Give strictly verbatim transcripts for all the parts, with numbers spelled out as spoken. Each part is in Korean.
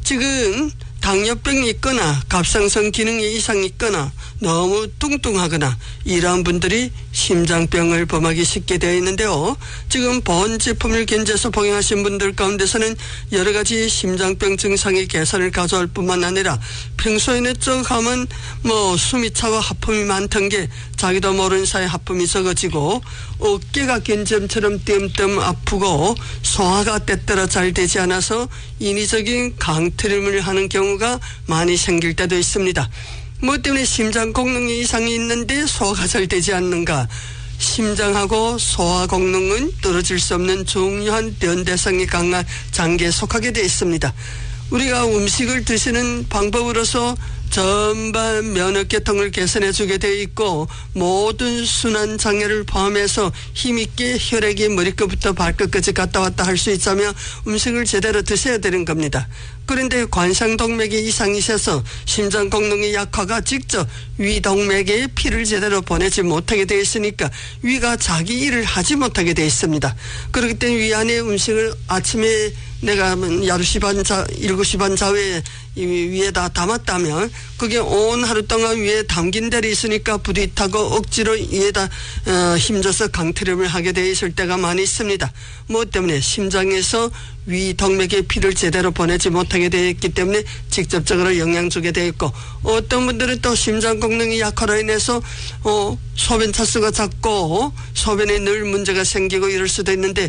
지금 당뇨병이 있거나 갑상선 기능이 이상이 있거나 너무 뚱뚱하거나 이러한 분들이 심장병을 범하기 쉽게 되어 있는데요. 지금 보온 제품을 견제해서 복용하신 분들 가운데서는 여러 가지 심장병 증상의 개선을 가져올 뿐만 아니라 평소에는 쭉 하면 뭐 숨이 차고 하품이 많던 게 자기도 모르는 사이에 하품이 적어지고 어깨가 견점처럼 뜸뜸 아프고 소화가 때때로 잘 되지 않아서 인위적인 강트림을 하는 경우가 많이 생길 때도 있습니다. 뭐 때문에 심장功能이 이상이 있는데 소화가 잘 되지 않는가? 심장하고 소화功能은 떨어질 수 없는 중요한 연대성이 강한 장기에 속하게 되어 있습니다. 우리가 음식을 드시는 방법으로서 전반 면역계통을 개선해 주게 되어 있고 모든 순환 장애를 포함해서 힘있게 혈액이 머리끝부터 발끝까지 갔다 왔다 할 수 있자면 음식을 제대로 드셔야 되는 겁니다. 그런데 관상동맥이 이상이 있어서 심장功能이 약화가 직접 위동맥에 피를 제대로 보내지 못하게 되어 있으니까 위가 자기 일을 하지 못하게 되어 있습니다. 그렇기 때문에 위 안에 음식을 아침에 내가 여덟 시 반 자, 일곱 시 반 자회에 위에다 담았다면 그게 온 하루 동안 위에 담긴 데를 있으니까 부딪하고 억지로 위에다 어, 힘줘서 강트림을 하게 되어 있을 때가 많이 있습니다. 뭐 때문에 심장에서 위동맥에 피를 제대로 보내지 못하게 되어 있기 때문에 직접적으로 영향 주게 되어 있고 어떤 분들은 또 심장功能이 약화로 인해서 어, 소변 차수가 작고 소변에 늘 문제가 생기고 이럴 수도 있는데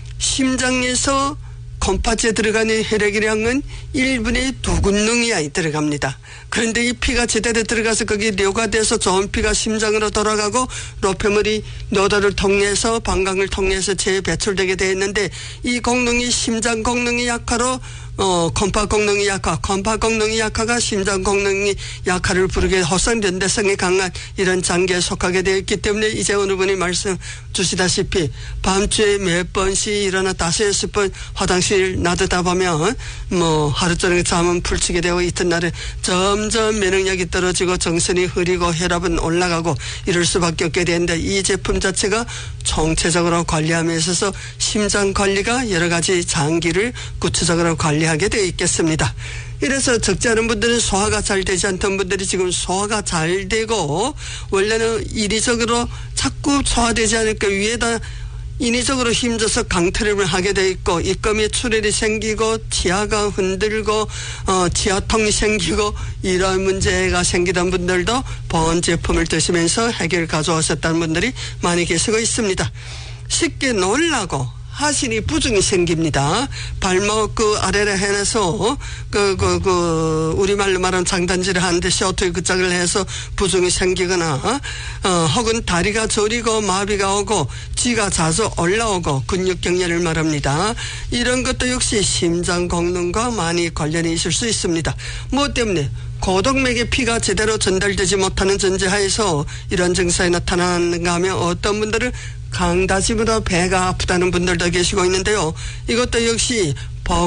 심장에서 콩팥에 들어가는 혈액량은 일 분에 두 군능이야 들어갑니다. 그런데 이 피가 제대로 들어가서 거기 뇌가 돼서 좋은 피가 심장으로 돌아가고 로페물이 노도를 통해서 방광을 통해서 재배출되게 되어 있는데 이功能이 심장功能이 약화로 어, 콩팥功能이 약화, 콩팥功能이 약화가 심장功能이 약화를 부르게 호선연대성이 강한 이런 장기에 속하게 되어 있기 때문에 이제 어느 분이 말씀 주시다시피 밤주에 몇 번씩 일어나 다섯 여섯 번 화장실 놔두다 보면 뭐 하루 종일 잠은 풀치게 되고 이튿날에 점점 면역력이 떨어지고 정신이 흐리고 혈압은 올라가고 이럴 수밖에 없게 되는데 이 제품 자체가 총체적으로 관리함에 있어서 심장 관리가 여러 가지 장기를 구체적으로 관리하게 되어 있겠습니다. 이래서 적지 않은 분들은 소화가 잘 되지 않던 분들이 지금 소화가 잘 되고 원래는 인위적으로 자꾸 소화되지 않으니까 위에다 인위적으로 힘줘서 강트림을 하게 돼 있고 입금에 출혈이 생기고 치아가 흔들고 어, 치아통이 생기고 이런 문제가 생기던 분들도 보온 제품을 드시면서 해결 가져오셨다는 분들이 많이 계시고 있습니다. 쉽게 놀라고 하신이 부종이 생깁니다. 발목 그 아래를 해내서 그, 그, 그, 우리말로 말하는 장단지를 하는데 쇼트에 그 짝을 해서 부종이 생기거나, 어, 혹은 다리가 저리고 마비가 오고, 쥐가 자주 올라오고, 근육경련을 말합니다. 이런 것도 역시 심장功能과 많이 관련이 있을 수 있습니다. 뭐 때문에? 고동맥의 피가 제대로 전달되지 못하는 전제하에서 이런 증상이 나타나는가 하면 어떤 분들은 강다짐으로 배가 아프다는 분들도 계시고 있는데요. 이것도 역시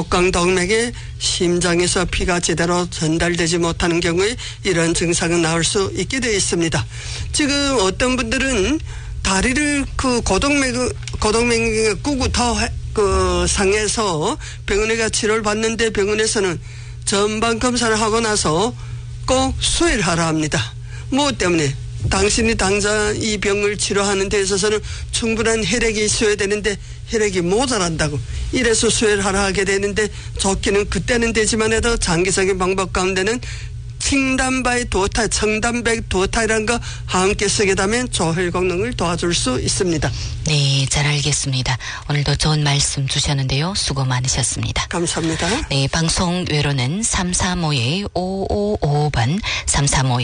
복강동맥의 심장에서 피가 제대로 전달되지 못하는 경우에 이런 증상은 나올 수 있게 되어 있습니다. 지금 어떤 분들은 다리를 그 고동맥, 고동맥 구구 더 그 상해서 병원에 가 치료를 받는데 병원에서는 전방 검사를 하고 나서 꼭 수혈을 하라 합니다. 뭐 때문에? 당신이 당장 이 병을 치료하는 데 있어서는 충분한 혈액이 있어야 되는데 혈액이 모자란다고 이래서 수혈을 하라 하게 되는데 좋기는 그때는 되지만 해도 장기적인 방법 가운데는 칭단바의 도타, 청단백 도타이라는 거 함께 쓰게 되면 조혈功能을 도와줄 수 있습니다. 네, 잘 알겠습니다. 오늘도 좋은 말씀 주셨는데요. 수고 많으셨습니다. 감사합니다. 네, 방송 외로는 삼삼오 오오오오 번, 삼삼오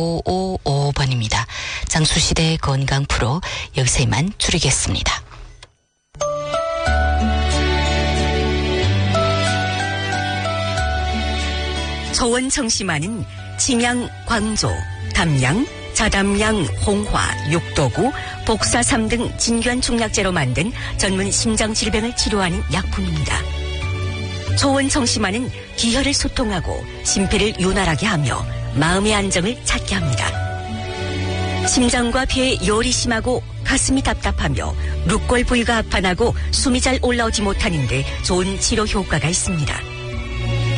오오오오 번입니다. 장수시대 건강 프로 여기서 이만 줄이겠습니다. 초원 청심환은 침양, 광조, 담양, 자담양, 홍화, 육도구, 복사삼 등 진귀한 중약재로 만든 전문 심장질병을 치료하는 약품입니다. 초원 청심환은 기혈을 소통하고 심폐를 윤활하게 하며 마음의 안정을 찾게 합니다. 심장과 폐에 열이 심하고 가슴이 답답하며 룩골 부위가 아파나고 숨이 잘 올라오지 못하는데 좋은 치료 효과가 있습니다.